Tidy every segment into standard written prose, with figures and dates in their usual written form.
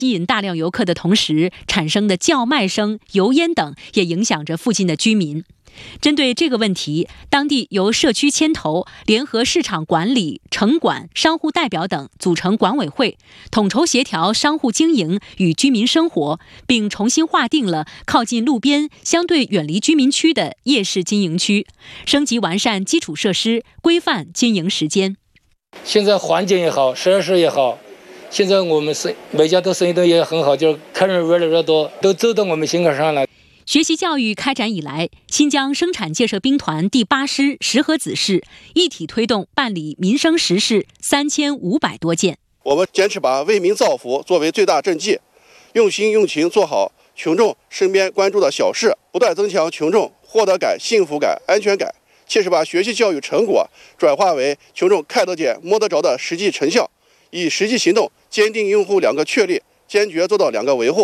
吸引大量游客的同时，产生的叫卖声、油烟等也影响着附近的居民。针对这个问题，当地由社区牵头，联合市场管理、城管、商户代表等组成管委会，统筹协调商户经营与居民生活，并重新划定了靠近路边、相对远离居民区的夜市经营区，升级完善基础设施，规范经营时间。 现在环境也好，设施也好，现在我们每家都生意都也很好，就是客人越来越多，都走到我们心坎上了。 学习教育开展以来，新疆生产建设兵团第8师石河子市一体推动办理民生实事3500多件。 我们坚持把为民造福作为最大政绩，用心用情做好群众身边关注的小事，不断增强群众获得感、幸福感、安全感，切实把学习教育成果转化为群众看得见、摸得着的实际成效，以实际行动坚定用户2个确立，坚决做到2个维护。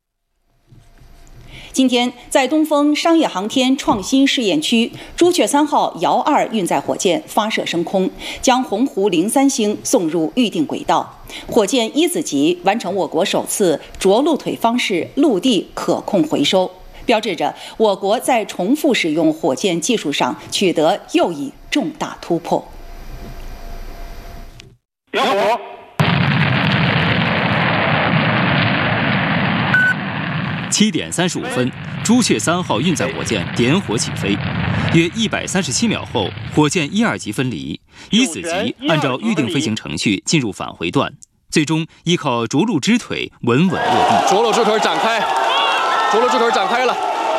今天，在东风商业航天创新试验区，朱雀3号遥2运载火箭发射升空，将鸿鹄03星送入预定轨道。火箭1子级完成我国首次着陆腿方式陆地可控回收，标志着我国在重复使用火箭技术上取得又一重大突破。 点火。 7点35分，朱雀3号运载火箭点火起飞。约137秒后，火箭1、2级分离，1子级按照预定飞行程序进入返回段，最终依靠着陆支腿稳稳落地。 着陆支腿展开，着陆支腿展开了。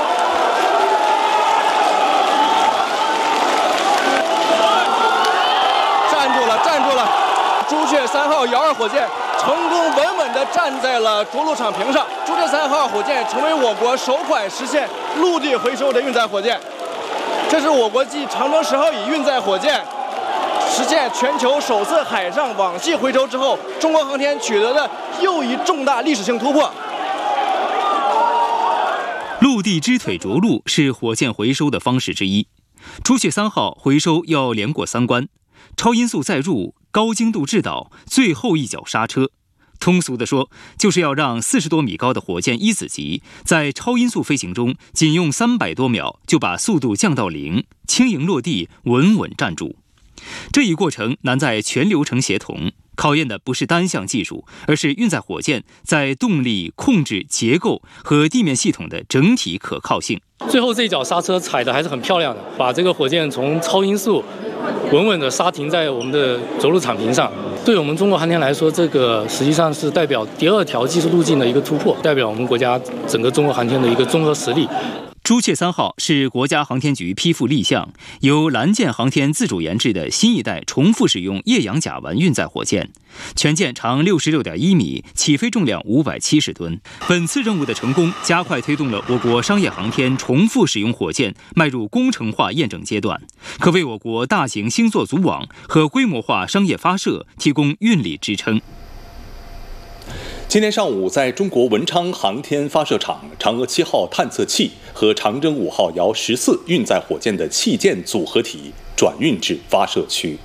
站住了！朱雀3号遥2火箭成功稳稳地站在了着陆场屏上。朱雀3号火箭成为我国首款实现陆地回收的运载火箭，这是我国继长征10号乙运载火箭实现全球首次海上网系回收之后，中国航天取得的又一重大历史性突破。 陆地支腿着陆是火箭回收的方式之一。朱雀3号回收要连过3关：超音速载入、高精度制导、最后一脚刹车。通俗地说，就是要让40多米高的火箭1子级在超音速飞行中仅用300多秒就把速度降到0，轻盈落地，稳稳站住。这一过程难在全流程协同，考验的不是单项技术，而是运载火箭在动力、控制、结构和地面系统的整体可靠性。 最后这一脚刹车踩的还是很漂亮的，把这个火箭从超音速稳稳地刹停在我们的着陆场屏上。对我们中国航天来说，这个实际上是代表第2条技术路径的一个突破，代表我们国家整个中国航天的一个综合实力。 朱雀3号是国家航天局批复立项，由蓝箭航天自主研制的新一代重复使用液氧甲烷运载火箭，全舰长66.1米，起飞重量570吨。本次任务的成功，加快推动了我国商业航天重复使用火箭迈入工程化验证阶段，可为我国大型星座组网和规模化商业发射提供运力支撑。 今天上午，在中国文昌航天发射场，嫦娥7号探测器和长征5号遥14运载火箭的器件组合体转运至发射区。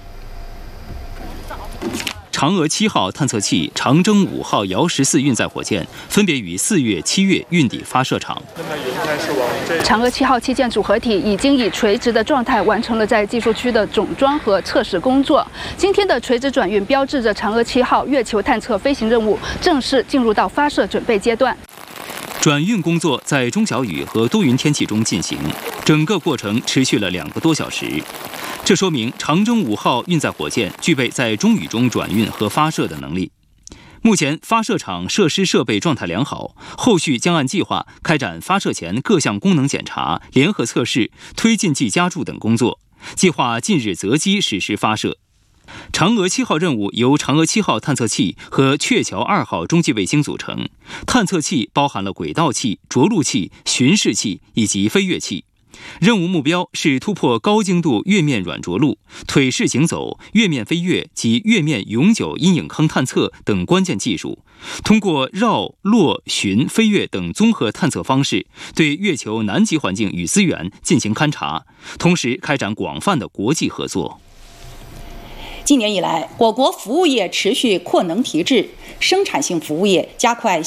嫦娥7号探测器、长征5号遥14运载火箭分别于4月、7月运抵发射场。 嫦娥7号器件组合体已经以垂直的状态完成了在技术区的总装和测试工作。今天的垂直转运标志着嫦娥7号月球探测飞行任务正式进入到发射准备阶段。 转运工作在中小雨和多云天气中进行，整个过程持续了2个多小时。这说明长征5号运载火箭具备在中雨中转运和发射的能力。目前发射场设施设备状态良好，后续将按计划开展发射前各项功能检查、联合测试、推进剂加注等工作，计划近日择机实施发射。嫦娥7号任务由嫦娥7号探测器和鹊桥2号中继卫星组成，探测器包含了轨道器、着陆器、巡视器以及飞跃器。任务目标是突破高精度月面软着陆、腿式行走、月面飞跃及月面永久阴影坑探测等关键技术，通过绕、落、巡、飞跃等综合探测方式，对月球南极环境与资源进行勘察，同时开展广泛的国际合作。 今年以来，我国服务业持续扩能提质，生产性服务业加快